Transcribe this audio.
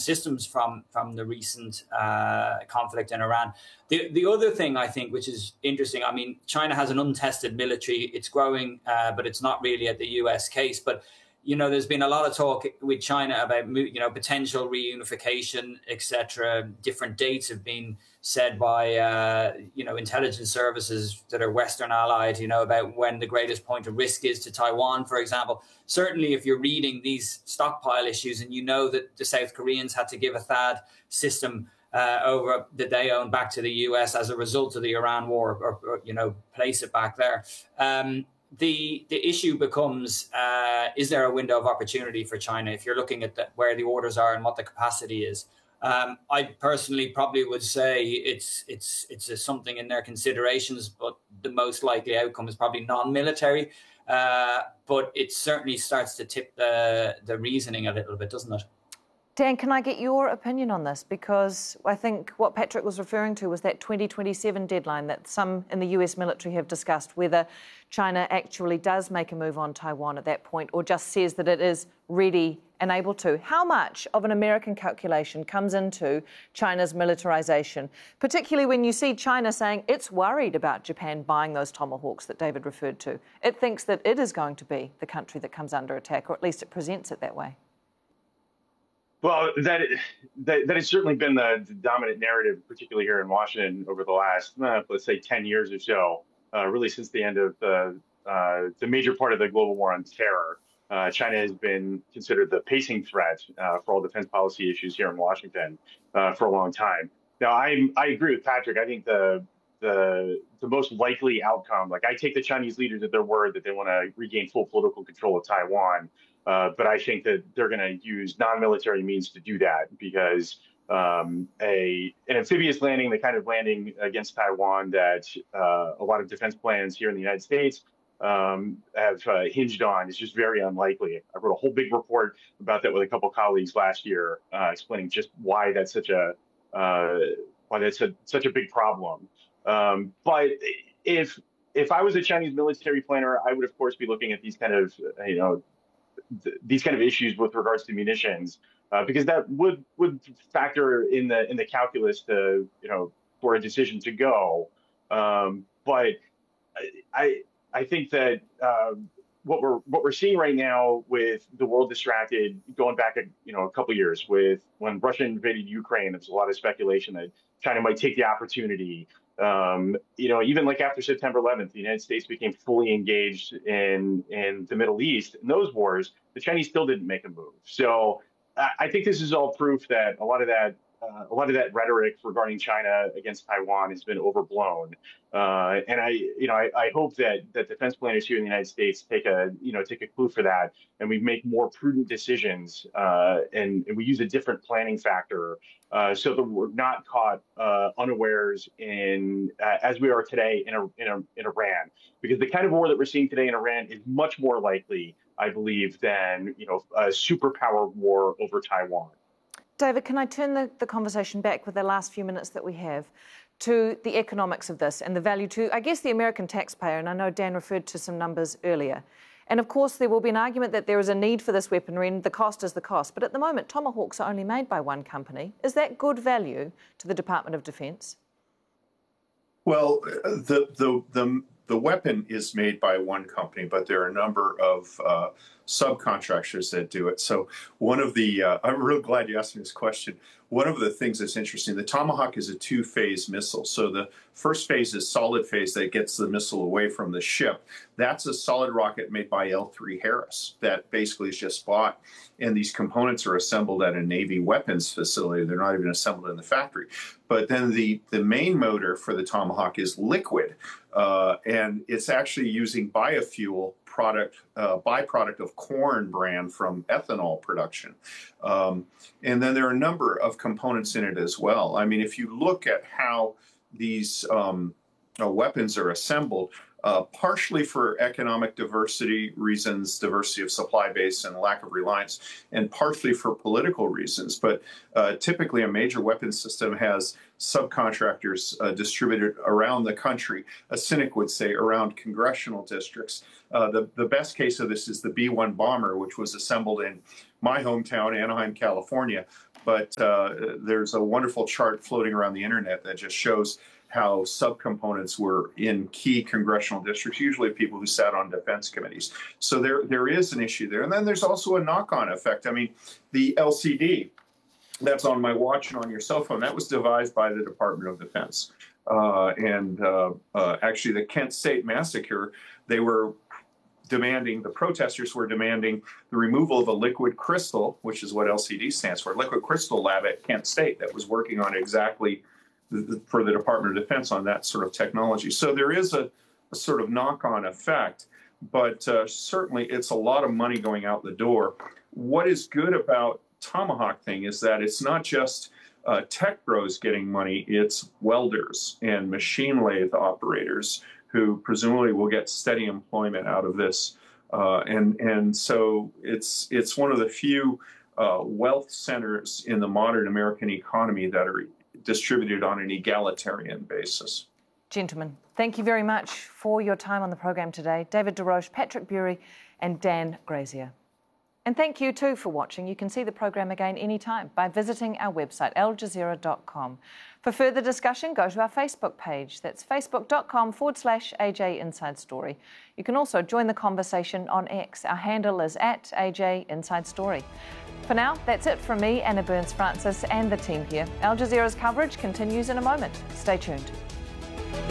systems from the recent conflict in Iran. The other thing I think, which is interesting, I mean, China has an untested military. It's growing, but it's not really at the US case. But there's been a lot of talk with China about, potential reunification, etc. Different dates have been said by, intelligence services that are Western allied, about when the greatest point of risk is to Taiwan, for example. Certainly, if you're reading these stockpile issues and that the South Koreans had to give a THAAD system over that they own back to the US as a result of the Iran war, or place it back there. The issue becomes, is there a window of opportunity for China if you're looking at where the orders are and what the capacity is? I personally probably would say it's something in their considerations, but the most likely outcome is probably non-military. But it certainly starts to tip the reasoning a little bit, doesn't it? Dan, can I get your opinion on this? Because I think what Patrick was referring to was that 2027 deadline that some in the US military have discussed, whether China actually does make a move on Taiwan at that point or just says that it is ready and able to. How much of an American calculation comes into China's militarization, particularly when you see China saying it's worried about Japan buying those Tomahawks that David referred to? It thinks that it is going to be the country that comes under attack, or at least it presents it that way. Well, that has certainly been the dominant narrative, particularly here in Washington over the last, let's say, 10 years or so, really since the end of the major part of the global war on terror. China has been considered the pacing threat for all defense policy issues here in Washington for a long time. Now, I agree with Patrick. I think the most likely outcome, like I take the Chinese leaders at their word that they want to regain full political control of Taiwan. But I think that they're going to use non-military means to do that because an amphibious landing, the kind of landing against Taiwan that a lot of defense plans here in the United States have hinged on, is just very unlikely. I wrote a whole big report about that with a couple colleagues last year, explaining just why that's such a big problem. But if I was a Chinese military planner, I would of course be looking at these kind of issues with regards to munitions, because that would factor in the calculus to for a decision to go. But I think that what we're seeing right now with the world distracted, going back a couple of years with when Russia invaded Ukraine, there was a lot of speculation that China might take the opportunity. Even like after September 11th, the United States became fully engaged in the Middle East. In those wars, the Chinese still didn't make a move. So I think this is all proof that a lot of that rhetoric regarding China against Taiwan has been overblown. And I hope that defense planners here in the United States take a clue for that, and we make more prudent decisions, and we use a different planning factor, so that we're not caught unawares as we are today in Iran, because the kind of war that we're seeing today in Iran is much more likely, I believe, than a superpower war over Taiwan. David, can I turn the conversation back with the last few minutes that we have to the economics of this and the value to, I guess, the American taxpayer? And I know Dan referred to some numbers earlier. And of course, there will be an argument that there is a need for this weaponry and the cost is the cost. But at the moment, Tomahawks are only made by one company. Is that good value to the Department of Defense? Well, the weapon is made by one company, but there are a number of subcontractors that do it. So one of the, I'm real glad you asked me this question. One of the things that's interesting, the Tomahawk is a two-phase missile. So the first phase is solid phase that gets the missile away from the ship. That's a solid rocket made by L3 Harris that basically is just bought. And these components are assembled at a Navy weapons facility. They're not even assembled in the factory. But then the main motor for the Tomahawk is liquid. And it's actually using biofuel byproduct of corn bran from ethanol production. And then there are a number of components in it as well. I mean, if you look at how these weapons are assembled, partially for economic diversity reasons, diversity of supply base and lack of reliance, and partially for political reasons. But typically a major weapons system has subcontractors distributed around the country, a cynic would say around congressional districts. The best case of this is the B-1 bomber, which was assembled in my hometown, Anaheim, California, but there's a wonderful chart floating around the internet that just shows how subcomponents were in key congressional districts, usually people who sat on defense committees. So there is an issue there. And then there's also a knock-on effect. I mean, the LCD that's on my watch and on your cell phone, that was devised by the Department of Defense. Actually, the Kent State massacre, the protesters were demanding the removal of a liquid crystal, which is what LCD stands for, liquid crystal lab at Kent State that was working on exactly for the Department of Defense on that sort of technology. So there is a sort of knock-on effect, but certainly it's a lot of money going out the door. What is good about Tomahawk thing is that it's not just tech bros getting money, it's welders and machine lathe operators who presumably will get steady employment out of this. And so it's one of the few wealth centers in the modern American economy that are distributed on an egalitarian basis. Gentlemen, thank you very much for your time on the program today. David DesRoches, Patrick Bury and Dan Grazier. And thank you too for watching. You can see the program again anytime by visiting our website, aljazeera.com. For further discussion, go to our Facebook page. That's facebook.com/AJ Inside Story. You can also join the conversation on X. Our handle is @AJ Inside Story. For now, that's it from me, Anna Burns-Francis, and the team here. Al Jazeera's coverage continues in a moment. Stay tuned.